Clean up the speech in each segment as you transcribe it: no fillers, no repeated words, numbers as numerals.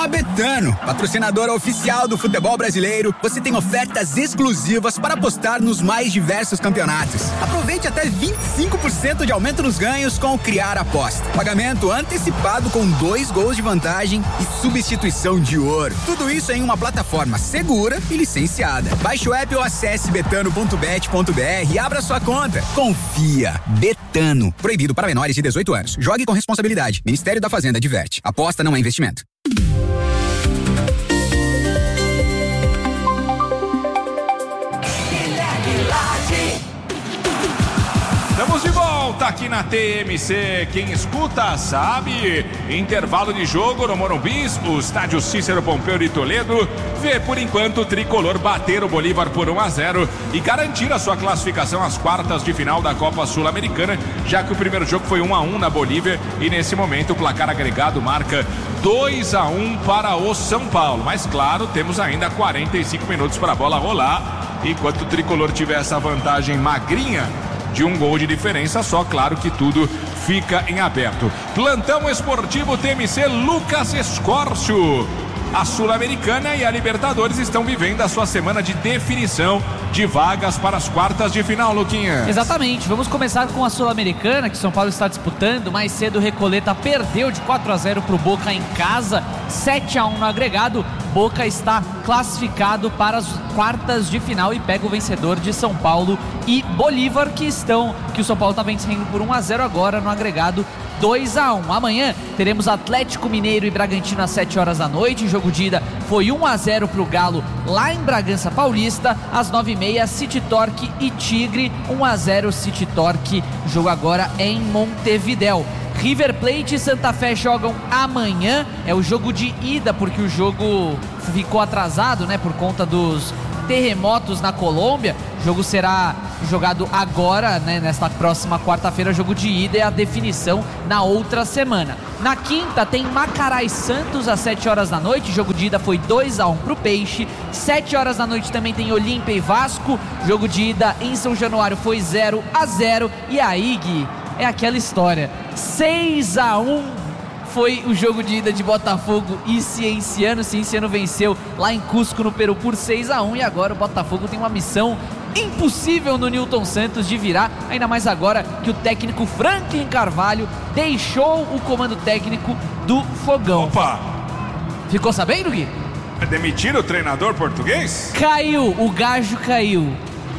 Betano, patrocinadora oficial do futebol brasileiro, você tem ofertas exclusivas para apostar nos mais diversos campeonatos. Aproveite até 25% de aumento nos ganhos com o Criar Aposta. Pagamento antecipado com 2 gols de vantagem e substituição de ouro. Tudo isso em uma plataforma segura e licenciada. Baixe o app ou acesse betano.bet.br e abra sua conta. Confia. Betano. Proibido para menores de 18 anos. Jogue com responsabilidade. Ministério da Fazenda adverte. Aposta não é investimento. Estamos de volta aqui na TMC. Quem escuta sabe. Intervalo de jogo no Morumbi, o estádio Cícero Pompeu de Toledo vê por enquanto o tricolor bater o Bolívar por 1-0 e garantir a sua classificação às quartas de final da Copa Sul-Americana, já que o primeiro jogo foi 1-1 na Bolívia e nesse momento o placar agregado marca 2-1 para o São Paulo. Mas claro, temos ainda 45 minutos para a bola rolar. Enquanto o tricolor tiver essa vantagem magrinha de 1 gol de diferença só, claro que tudo fica em aberto. Plantão esportivo TMC, Lucas Escórcio. A Sul-Americana e a Libertadores estão vivendo a sua semana de definição de vagas para as quartas de final, Luquinha. Exatamente, vamos começar com a Sul-Americana, que São Paulo está disputando. Mais cedo o Recoleta perdeu de 4-0 para o Boca em casa, 7-1 no agregado. Boca está classificado para as quartas de final e pega o vencedor de São Paulo e Bolívar, que o São Paulo está vencendo por 1-0 agora no agregado 2-1. Amanhã teremos Atlético Mineiro e Bragantino às 7 horas da noite. O jogo de ida foi 1-0 para o Galo lá em Bragança Paulista. Às 9h30, City Torque e Tigre, 1-0 City Torque. O jogo agora é em Montevidéu. River Plate e Santa Fé jogam amanhã. É o jogo de ida, porque o jogo ficou atrasado, né, por conta dos terremotos na Colômbia. O jogo será jogado agora, né, nesta próxima quarta-feira. Jogo de ida e a definição na outra semana. Na quinta tem Macará e Santos às 7 horas da noite. Jogo de ida foi 2-1 pro Peixe. 7 horas da noite também tem Olímpia e Vasco. Jogo de ida em São Januário foi 0-0. E aí, Gui, é aquela história, 6-1 foi o jogo de ida de Botafogo e Cienciano. Cienciano venceu lá em Cusco, no Peru, por 6-1. E agora o Botafogo tem uma missão impossível no Newton Santos de virar, ainda mais agora que o técnico Franklin Carvalho deixou o comando técnico do Fogão. Opa! Ficou sabendo, Gui? Demitiram o treinador português? Caiu, o gajo caiu.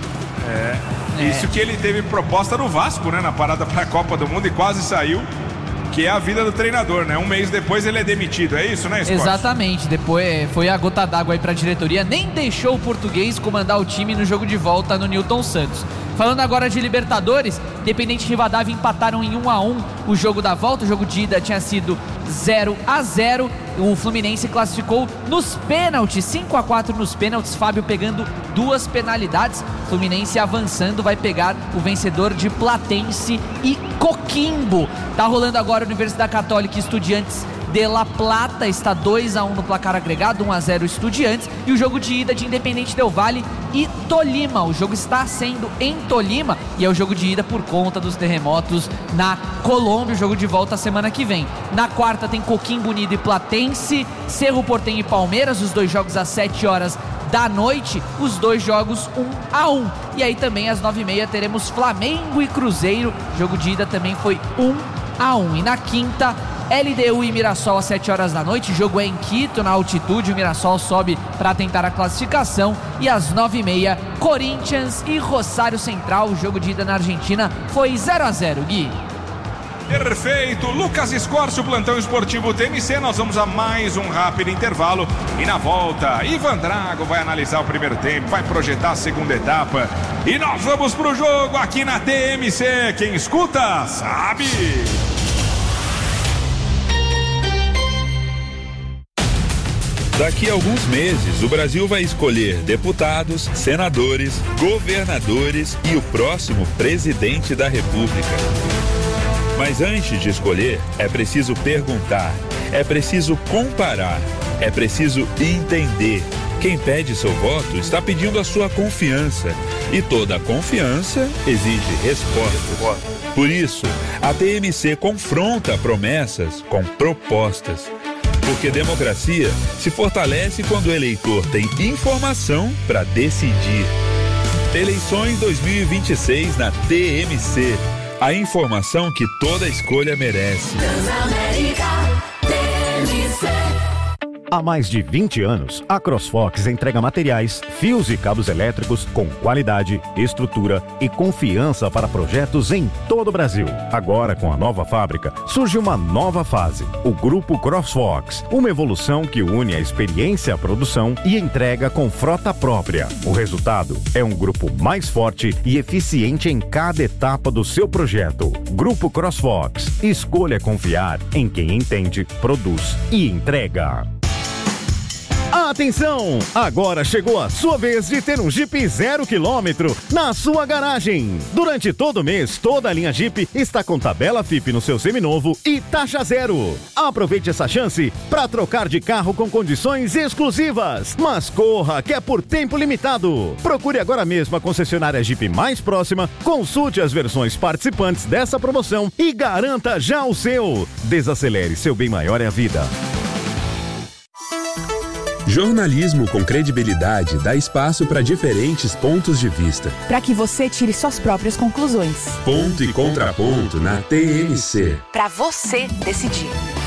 Isso que ele teve proposta no Vasco, né, na parada pra Copa do Mundo e quase saiu, que é a vida do treinador, né? Um mês depois ele é demitido, é isso, né, Scott? Exatamente, depois foi a gota d'água aí pra diretoria, nem deixou o português comandar o time no jogo de volta no Newton Santos. Falando agora de Libertadores, Independente e Rivadavia empataram em 1-1 o jogo da volta. O jogo de ida tinha sido 0-0. O Fluminense classificou nos pênaltis, 5-4 nos pênaltis. Fábio pegando 2 penalidades. Fluminense avançando, vai pegar o vencedor de Platense e Coquimbo. Tá rolando agora Universidade Católica e Estudiantes de La Plata, está 2-1 no placar agregado, 1-0 Estudiantes. E o jogo de ida de Independente Del Valle e Tolima. O jogo está sendo em Tolima e é o jogo de ida por conta dos terremotos na Colômbia. O jogo de volta semana que vem. Na quarta tem Coquimbo Unido e Platense, Cerro Porteño e Palmeiras, os 2 jogos às 7 horas da noite, os 2 jogos 1-1. E aí também às 9h30 teremos Flamengo e Cruzeiro. O jogo de ida também foi 1-1. E na quinta, LDU e Mirassol às 7 horas da noite. O jogo é em Quito, na altitude. O Mirassol sobe para tentar a classificação. E às 9h30, Corinthians e Rosário Central. O jogo de ida na Argentina foi 0-0, Gui. Perfeito, Lucas Escórcio, plantão esportivo TMC. Nós vamos a mais um rápido intervalo e na volta Ivan Drago vai analisar o primeiro tempo, vai projetar a segunda etapa e nós vamos pro jogo aqui na TMC. Quem escuta sabe. Daqui a alguns meses, o Brasil vai escolher deputados, senadores, governadores e o próximo presidente da República. Mas antes de escolher, é preciso perguntar, é preciso comparar, é preciso entender. Quem pede seu voto está pedindo a sua confiança. E toda confiança exige resposta. Por isso, a TMC confronta promessas com propostas. Porque democracia se fortalece quando o eleitor tem informação para decidir. Eleições 2026 na TMC. A informação que toda escolha merece. Há mais de 20 anos, a CrossFox entrega materiais, fios e cabos elétricos com qualidade, estrutura e confiança para projetos em todo o Brasil. Agora, com a nova fábrica, surge uma nova fase, o Grupo CrossFox, uma evolução que une a experiência à produção e entrega com frota própria. O resultado é um grupo mais forte e eficiente em cada etapa do seu projeto. Grupo CrossFox. Escolha confiar em quem entende, produz e entrega. Atenção! Agora chegou a sua vez de ter um Jeep 0 km na sua garagem. Durante todo o mês, toda a linha Jeep está com tabela FIP no seu seminovo e taxa zero. Aproveite essa chance para trocar de carro com condições exclusivas. Mas corra, que é por tempo limitado. Procure agora mesmo a concessionária Jeep mais próxima, consulte as versões participantes dessa promoção e garanta já o seu. Desacelere, seu bem maior é a vida. Jornalismo com credibilidade dá espaço para diferentes pontos de vista. Para que você tire suas próprias conclusões. Ponto e contraponto na TMC. Para você decidir.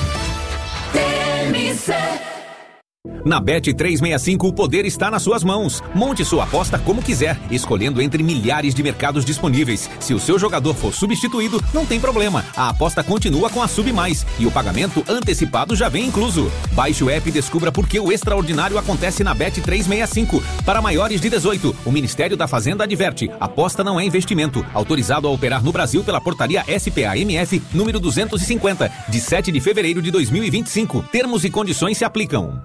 TMC. Na Bet365 o poder está nas suas mãos. Monte sua aposta como quiser, escolhendo entre milhares de mercados disponíveis. Se o seu jogador for substituído, não tem problema. A aposta continua com a Sub Mais e o pagamento antecipado já vem incluso. Baixe o app e descubra por que o extraordinário acontece na Bet365. Para maiores de 18, o Ministério da Fazenda adverte: aposta não é investimento. Autorizado a operar no Brasil pela portaria SPAMF número 250, de 7 de fevereiro de 2025. Termos e condições se aplicam.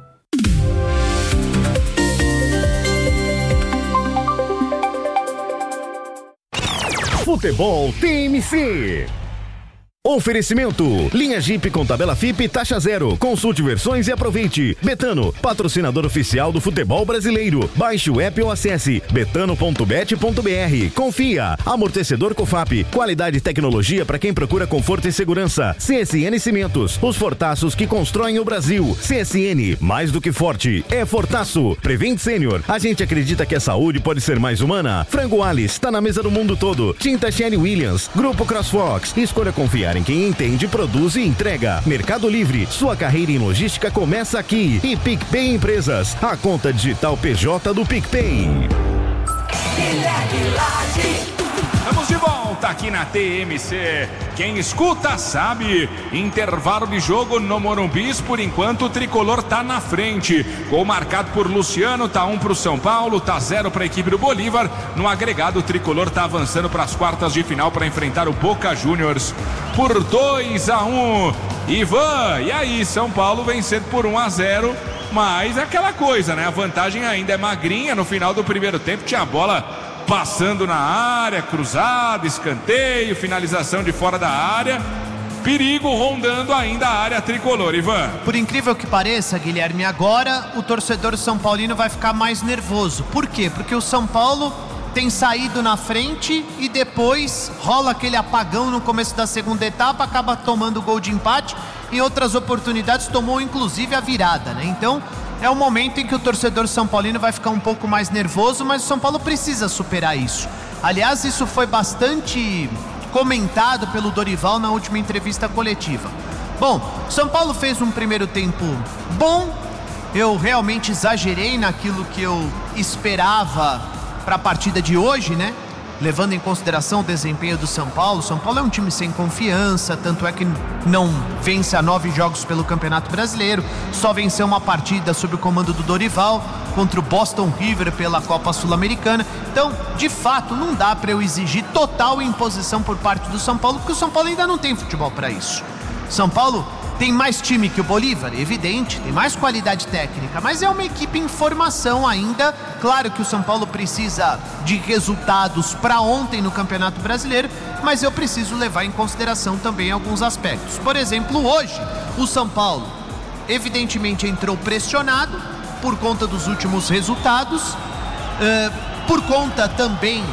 Futebol TMC. Oferecimento: linha Jeep com tabela FIP taxa zero. Consulte versões e aproveite. Betano, patrocinador oficial do futebol brasileiro. Baixe o app ou acesse betano.bet.br. Confia. Amortecedor Cofap. Qualidade e tecnologia para quem procura conforto e segurança. CSN Cimentos, os fortaços que constroem o Brasil. CSN, mais do que forte, é fortaço. Prevent Sênior, a gente acredita que a saúde pode ser mais humana. Frango Alice, está na mesa do mundo todo. Tinta Sherry Williams. Grupo CrossFox, escolha confiar em quem entende, produz e entrega. Mercado Livre, sua carreira em logística começa aqui. E PicPay Empresas, a conta digital PJ do PicPay. Estamos de volta aqui na TMC. Quem escuta sabe. Intervalo de jogo no Morumbi. Por enquanto o tricolor tá na frente. Gol marcado por Luciano, tá 1 pro São Paulo, tá 0 pra equipe do Bolívar. No agregado o tricolor tá avançando para as quartas de final para enfrentar o Boca Juniors por 2-1. Ivan, e aí, São Paulo vencendo por 1-0. Mas é aquela coisa, né? A vantagem ainda é magrinha. No final do primeiro tempo tinha a bola passando na área, cruzado, escanteio, finalização de fora da área. Perigo rondando ainda a área tricolor, Ivan. Por incrível que pareça, Guilherme, agora o torcedor São Paulino vai ficar mais nervoso. Por quê? Porque o São Paulo tem saído na frente e depois rola aquele apagão no começo da segunda etapa, acaba tomando gol de empate. Em outras oportunidades tomou inclusive a virada, né? Então é um momento em que o torcedor São Paulino vai ficar um pouco mais nervoso, mas o São Paulo precisa superar isso. Aliás, isso foi bastante comentado pelo Dorival na última entrevista coletiva. Bom, São Paulo fez um primeiro tempo bom. Eu realmente exagerei naquilo que eu esperava para a partida de hoje, né? Levando em consideração o desempenho do São Paulo. São Paulo é um time sem confiança, tanto é que não vence há 9 jogos pelo Campeonato Brasileiro, só venceu uma partida sob o comando do Dorival contra o Boston River pela Copa Sul-Americana. Então, de fato, não dá para eu exigir total imposição por parte do São Paulo, porque o São Paulo ainda não tem futebol para isso. São Paulo tem mais time que o Bolívar, evidente, tem mais qualidade técnica, mas é uma equipe em formação ainda. Claro que o São Paulo precisa de resultados para ontem no Campeonato Brasileiro, mas eu preciso levar em consideração também alguns aspectos. Por exemplo, hoje, o São Paulo evidentemente entrou pressionado por conta dos últimos resultados, por conta também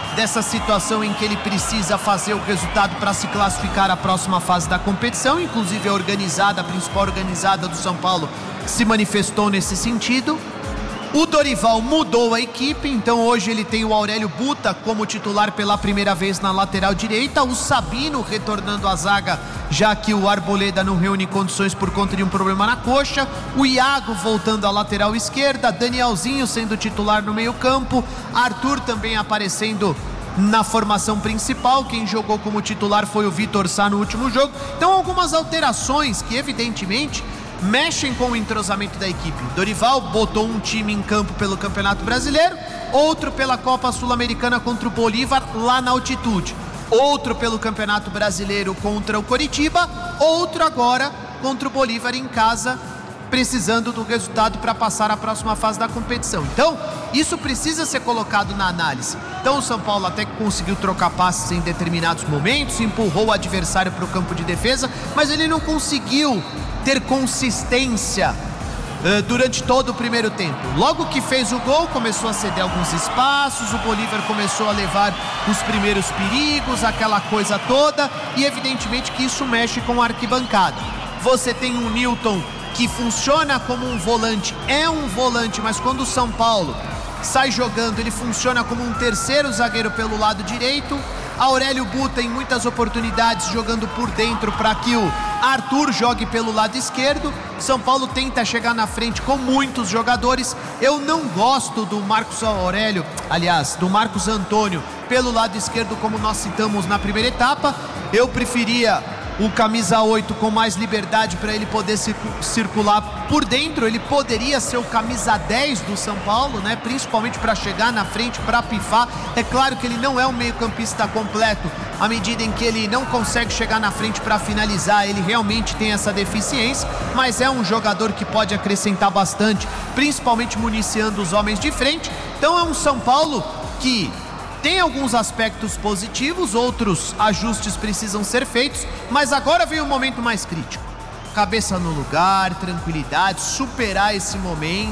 dessa situação em que ele precisa fazer o resultado para se classificar à próxima fase da competição. Inclusive a principal organizada do São Paulo se manifestou nesse sentido. O Dorival mudou a equipe, então hoje ele tem o Aurélio Buta como titular pela primeira vez na lateral direita, o Sabino retornando à zaga, já que o Arboleda não reúne condições por conta de um problema na coxa, o Iago voltando à lateral esquerda, Danielzinho sendo titular no meio campo, Arthur também aparecendo na formação principal. Quem jogou como titular foi o Vitor Sá no último jogo. Então algumas alterações que evidentemente mexem com o entrosamento da equipe. Dorival botou um time em campo pelo Campeonato Brasileiro, outro pela Copa Sul-Americana contra o Bolívar lá na altitude, outro pelo Campeonato Brasileiro contra o Coritiba, outro agora contra o Bolívar em casa, precisando do resultado para passar a próxima fase da competição. Então, isso precisa ser colocado na análise. Então o São Paulo até que conseguiu trocar passes em determinados momentos, empurrou o adversário para o campo de defesa, mas ele não conseguiu ter consistência durante todo o primeiro tempo. Logo que fez o gol, começou a ceder alguns espaços, o Bolívar começou a levar os primeiros perigos, aquela coisa toda, e evidentemente que isso mexe com a arquibancada. Você tem um Nilton que funciona como um volante, mas quando o São Paulo sai jogando, ele funciona como um terceiro zagueiro pelo lado direito. Aurélio Buta em muitas oportunidades jogando por dentro para que o Arthur jogue pelo lado esquerdo. São Paulo tenta chegar na frente com muitos jogadores. Eu não gosto do Marcos Antônio pelo lado esquerdo, como nós citamos na primeira etapa. Eu preferia o camisa 8 com mais liberdade para ele poder circular por dentro. Ele poderia ser o camisa 10 do São Paulo, né? Principalmente para chegar na frente, para pifar. É claro que ele não é um meio-campista completo, à medida em que ele não consegue chegar na frente para finalizar, ele realmente tem essa deficiência, mas é um jogador que pode acrescentar bastante, principalmente municiando os homens de frente. Então é um São Paulo que tem alguns aspectos positivos, outros ajustes precisam ser feitos, mas agora vem o momento mais crítico. Cabeça no lugar, tranquilidade, superar esse momento.